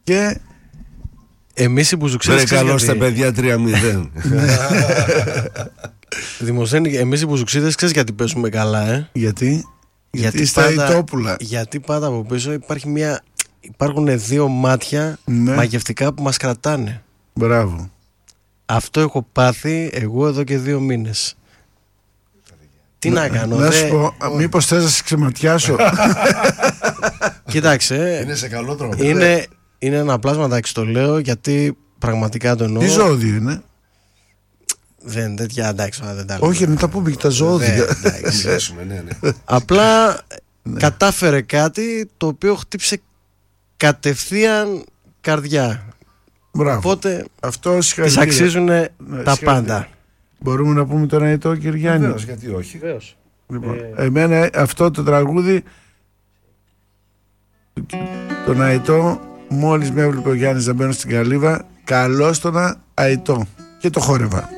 Και εμείς οι μπουζουξίδες. Καλώς τα παιδιά 3-0. Δημοσθένη, εμείς οι μπουζουξίδες ξέρεις γιατί παίζουμε καλά, Γιατί στα Ιτόπουλα. Γιατί πάντα από πίσω υπάρχουν δύο μάτια μαγευτικά που μας κρατάνε. Μπράβο. Αυτό έχω πάθει εγώ εδώ και 2 μήνες. Τι να κάνω. Να σου πω, μήπως θες να σε ξεματιάσω? Κοίταξε. Είναι σε καλό τρόπο. Είναι ένα πλάσμα, εντάξει, το λέω γιατί πραγματικά το εννοώ. Τι ζώδιο είναι? Δεν τέτοια, εντάξει, δεν τα λέω. Όχι, να τα πούμε και τα ζώδια. Απλά κατάφερε κάτι το οποίο χτύψε κατευθείαν καρδιά. Μπράβο. Οπότε τις αξίζουν τα πάντα. Μπορούμε να πούμε τον Αητό, κύριε Γιάννη? Βεβαίως, γιατί όχι. Λοιπόν, εμένα αυτό το τραγούδι, τον Αητό, μόλις με έβλεπε ο Γιάννης να μπαίνω στην καλύβα, καλώς τον Αητό, και το χόρευα.